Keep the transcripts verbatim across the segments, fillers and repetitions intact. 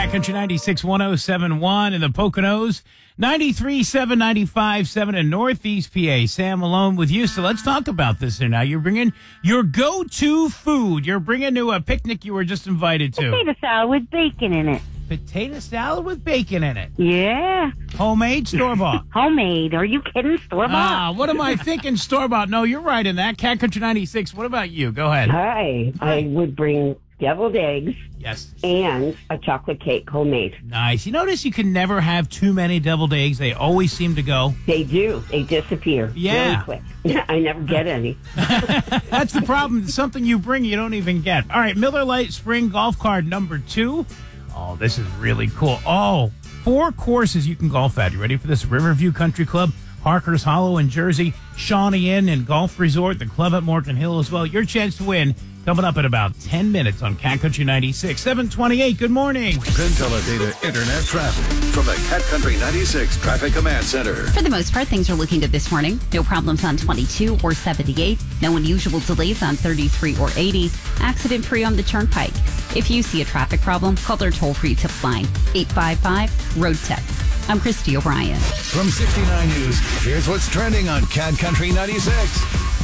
Cat Country ninety-six one oh seven point one in the Poconos, ninety-three point seven, ninety-five point seven in Northeast P A. Sam Malone with you. So let's talk about this here now. You're bringing your go-to food. You're bringing to a picnic you were just invited to. Potato salad with bacon in it. Potato salad with bacon in it. Yeah. Homemade, store-bought? Homemade. Are you kidding? Store-bought? Ah, what am I thinking? Store-bought. No, you're right in that. Cat Country ninety-six. What about you? Go ahead. Hi. I would bring deviled eggs Yes. and a chocolate cake, homemade. Nice. You notice you can never have too many deviled eggs. They always seem to go. They do. They disappear Yeah. really quick. I never get any. That's the problem. Something you bring you don't even get. All right, Miller Lite Spring Golf Card number two. Oh, this is really cool. Oh, four courses you can golf at. You ready for this? Riverview Country Club, Harker's Hollow in Jersey, Shawnee Inn and Golf Resort, the club at Morgan Hill as well. Your chance to win coming up in about ten minutes on Cat Country ninety-six. seven twenty-eight, good morning. PenTeleData Internet traffic from the Cat Country ninety-six Traffic Command Center. For the most part, things are looking good this morning. No problems on twenty-two or seventy-eight. No unusual delays on thirty-three or eighty. Accident-free on the Turnpike. If you see a traffic problem, call their toll-free tip line, eight five five, road tech. I'm Christy O'Brien. From sixty-nine News, here's what's trending on Cat Country ninety-six.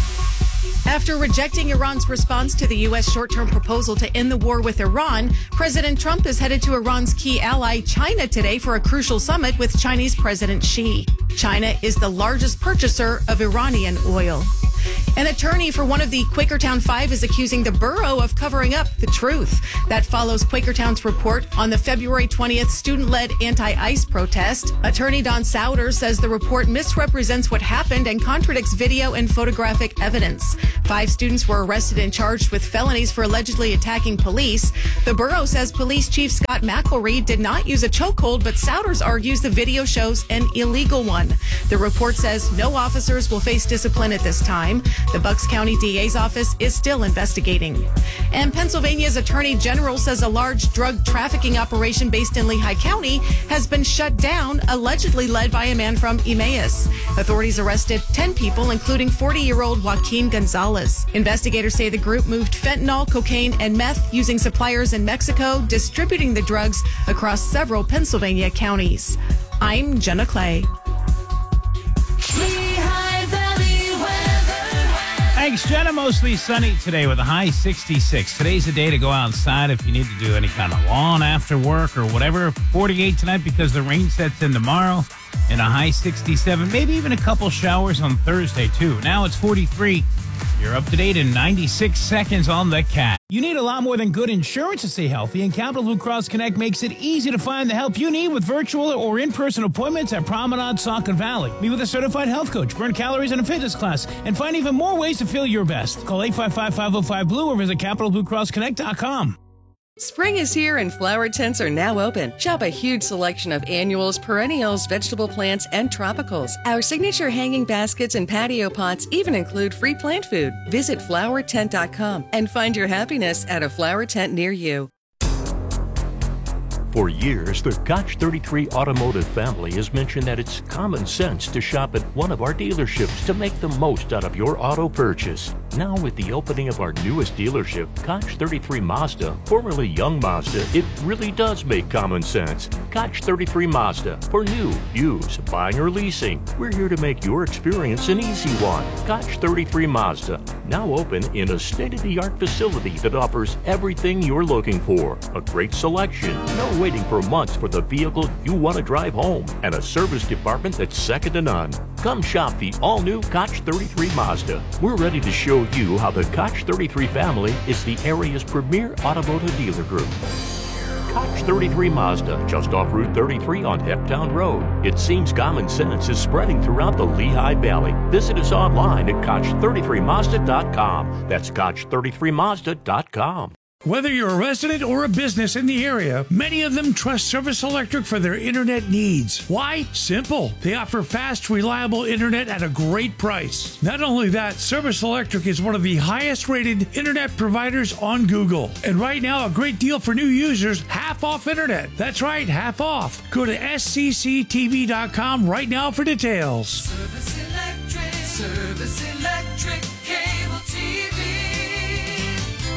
After rejecting Iran's response to the U S short-term proposal to end the war with Iran, President Trump is headed to Iran's key ally, China, today for a crucial summit with Chinese President Xi. China is the largest purchaser of Iranian oil. An attorney for one of the Quakertown Five is accusing the borough of covering up the truth. That follows Quakertown's report on the February twentieth student-led anti-ICE protest. Attorney Don Souter says the report misrepresents what happened and contradicts video and photographic evidence. Five students were arrested and charged with felonies for allegedly attacking police. The borough says Police Chief Scott McElreed did not use a chokehold, but Souders argues the video shows an illegal one. The report says no officers will face discipline at this time. The Bucks County D A's office is still investigating. And Pennsylvania's Attorney General says a large drug trafficking operation based in Lehigh County has been shut down, allegedly led by a man from Emmaus. Authorities arrested ten people, including forty-year-old Joaquin Gonzalez. Investigators say the group moved fentanyl, cocaine, and meth using suppliers in Mexico, distributing the drugs across several Pennsylvania counties. I'm Jenna Clay. Thanks, Jenna. Mostly sunny today with a high sixty-six. Today's the day to go outside if you need to do any kind of lawn after work or whatever. forty-eight tonight because the rain sets in tomorrow and a high sixty-seven. Maybe even a couple showers on Thursday, too. Now it's forty-three. You're up to date in ninety-six seconds on the Cat. You need a lot more than good insurance to stay healthy, and Capital Blue Cross Connect makes it easy to find the help you need with virtual or in-person appointments at Promenade Saucon Valley. Meet with a certified health coach, burn calories in a fitness class, and find even more ways to feel your best. Call eight five five, five oh five, blue or visit capital blue cross connect dot com. Spring is here and flower tents are now open. Shop a huge selection of annuals, perennials, vegetable plants, and tropicals. Our signature hanging baskets and patio pots even include free plant food. Visit flower tent dot com and find your happiness at a flower tent near you. For years, the Koch thirty-three Automotive family has mentioned that it's common sense to shop at one of our dealerships to make the most out of your auto purchase. Now, with the opening of our newest dealership, Koch thirty-three Mazda, formerly Young Mazda, it really does make common sense. Koch thirty-three Mazda, for new, used, buying or leasing. We're here to make your experience an easy one. Koch thirty-three Mazda, now open in a state-of-the-art facility that offers everything you're looking for. A great selection, no waiting for months for the vehicle you want to drive home, and a service department that's second to none. Come shop the all-new Koch thirty-three Mazda. We're ready to show you how the Koch thirty-three family is the area's premier automotive dealer group. Koch thirty-three Mazda, just off Route thirty-three on Heptown Road. It seems common sense is spreading throughout the Lehigh Valley. Visit us online at koch thirty-three mazda dot com. That's koch thirty-three mazda dot com. Whether you're a resident or a business in the area, many of them trust Service Electric for their internet needs. Why? Simple. They offer fast, reliable internet at a great price. Not only that, Service Electric is one of the highest rated internet providers on Google. And right now, a great deal for new users, half off internet. That's right, half off. Go to S C C T V dot com right now for details. Service Electric, Service Electric.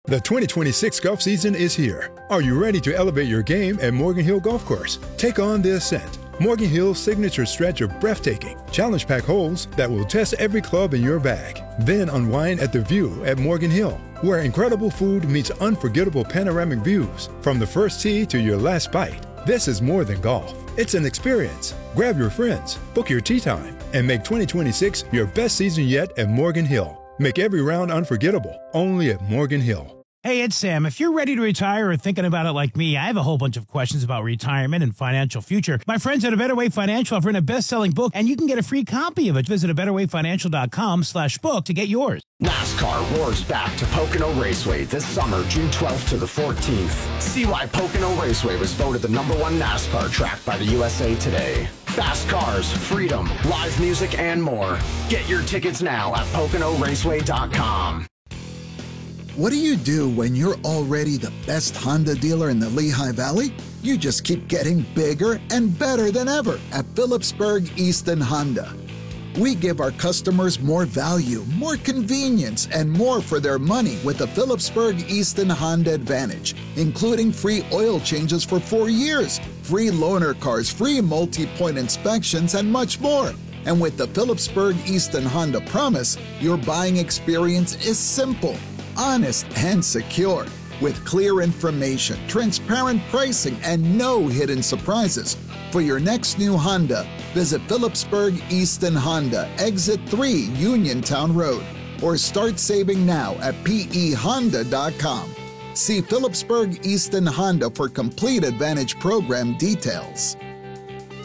The twenty twenty-six golf season is here. Are you ready to elevate your game at Morgan Hill Golf Course? Take on the ascent. Morgan Hill's signature stretch of breathtaking, challenge pack holes that will test every club in your bag. Then unwind at the View at Morgan Hill, where incredible food meets unforgettable panoramic views from the first tee to your last bite. This is more than golf. It's an experience. Grab your friends, book your tee time, and make twenty twenty-six your best season yet at Morgan Hill. Make every round unforgettable, only at Morgan Hill. Hey, it's Sam. If you're ready to retire or thinking about it like me, I have a whole bunch of questions about retirement and financial future. My friends at A Better Way Financial have written a best-selling book, and you can get a free copy of it. Visit a better way financial dot com slash book to get yours. NASCAR roars back to Pocono Raceway this summer, June twelfth to the fourteenth. See why Pocono Raceway was voted the number one NASCAR track by the U S A Today. Fast cars, freedom, live music, and more. Get your tickets now at Pocono Raceway dot com. What do you do when you're already the best Honda dealer in the Lehigh Valley? You just keep getting bigger and better than ever at Phillipsburg Easton Honda. We give our customers more value, more convenience, and more for their money with the Phillipsburg Easton Honda Advantage, including free oil changes for four years, free loaner cars, free multi-point inspections, and much more. And with the Phillipsburg Easton Honda Promise, your buying experience is simple, honest, and secure, with clear information, transparent pricing, and no hidden surprises. For your next new Honda, visit Phillipsburg Easton Honda, Exit three, Uniontown Road, or start saving now at P E Honda dot com. See Phillipsburg Easton Honda for complete Advantage program details.